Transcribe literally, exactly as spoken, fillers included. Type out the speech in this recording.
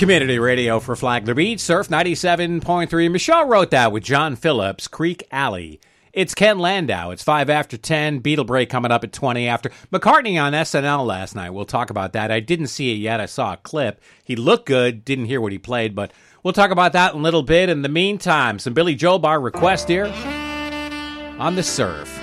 Community radio for Flagler Beach, Surf ninety-seven point three. Michelle wrote that with John Phillips, Creek Alley. It's Ken Landau. It's five after ten. Beatle Break coming up at twenty after. McCartney on S N L last night. We'll talk about that. I didn't see it yet. I saw a clip. He looked good. Didn't hear what he played, but we'll talk about that in a little bit. In the meantime, some Billy Joe Bar request here on the Surf.